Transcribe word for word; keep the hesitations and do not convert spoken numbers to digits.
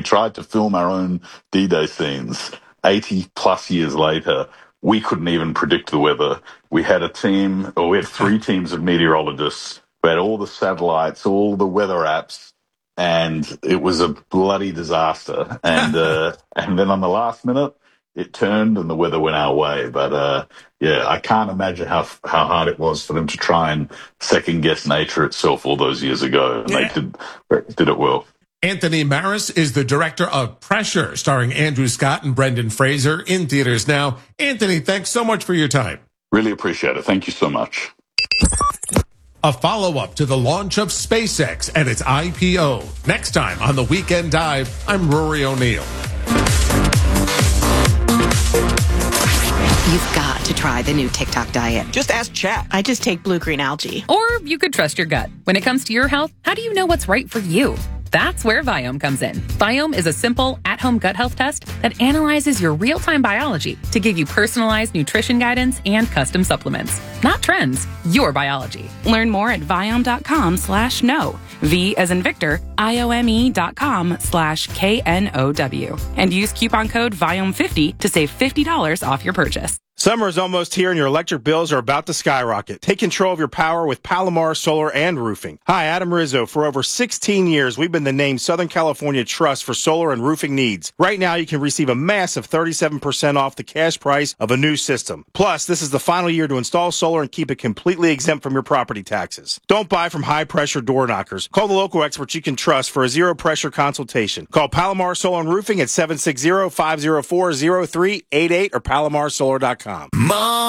tried to film our own D-Day scenes eighty plus years later. We couldn't even predict the weather. We had a team, or we had three teams of meteorologists. We had all the satellites, all the weather apps, and it was a bloody disaster. And uh, and then on the last minute, it turned and the weather went our way. But uh, yeah, I can't imagine how how hard it was for them to try and second guess nature itself all those years ago. And Yeah. they did did it well. Anthony Maris is the director of Pressure, starring Andrew Scott and Brendan Fraser, in theaters now. Anthony, thanks so much for your time. Really appreciate it. Thank you so much. A follow-up to the launch of SpaceX and its I P O. Next time on the Weekend Dive, I'm Rory O'Neill. You've got to try the new TikTok diet. Just ask Chat. I just take blue green algae. Or you could trust your gut. When it comes to your health, how do you know what's right for you? That's where Viome comes in. Viome is a simple, at-home gut health test that analyzes your real-time biology to give you personalized nutrition guidance and custom supplements. Not trends, your biology. Learn more at Viome.com slash no. V as in Victor, I-O-M-E dot com slash K N O W. And use coupon code Viome fifty to save fifty dollars off your purchase. Summer is almost here and your electric bills are about to skyrocket. Take control of your power with Palomar Solar and Roofing. Hi, Adam Rizzo. For over sixteen years, we've been the named Southern California Trust for solar and roofing needs. Right now, you can receive a massive thirty-seven percent off the cash price of a new system. Plus, this is the final year to install solar and keep it completely exempt from your property taxes. Don't buy from high-pressure door knockers. Call the local experts you can trust for a zero-pressure consultation. Call Palomar Solar and Roofing at seven six zero, five zero four, zero three eight eight or palomar solar dot com. Mom.